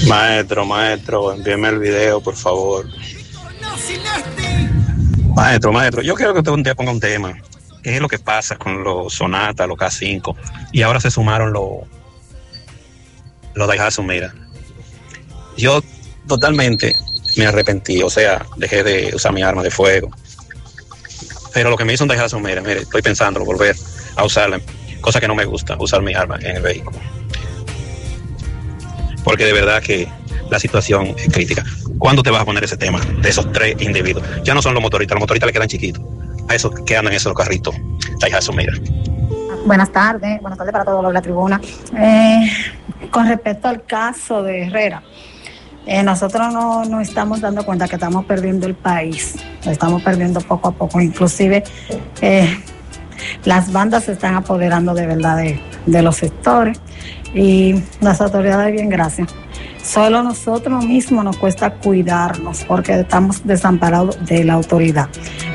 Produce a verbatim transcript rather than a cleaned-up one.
Maestro, maestro, envíeme el video, por favor. Maestro, maestro, yo quiero que usted un día ponga un tema. ¿Qué es lo que pasa con los Sonata, los K cinco? Y ahora se sumaron los los Daihatsu, mira. Yo totalmente me arrepentí, o sea, dejé de usar mi arma de fuego. Pero lo que me hizo un Daihatsu, mira, mire, estoy pensando volver a usarla, cosa que no me gusta, usar mi arma en el vehículo. Porque de verdad que la situación es crítica. ¿Cuándo te vas a poner ese tema de esos tres individuos? Ya no son los motoristas, los motoristas le quedan chiquitos. A esos que andan en esos carritos. Daihatsu, mira. Buenas tardes, buenas tardes para todos los de la tribuna. Eh, con respecto al caso de Herrera, eh, nosotros no nos estamos dando cuenta que estamos perdiendo el país, lo estamos perdiendo poco a poco, inclusive eh, las bandas se están apoderando de verdad de, de los sectores y las autoridades, bien, gracias. Solo nosotros mismos nos cuesta cuidarnos porque estamos desamparados de la autoridad.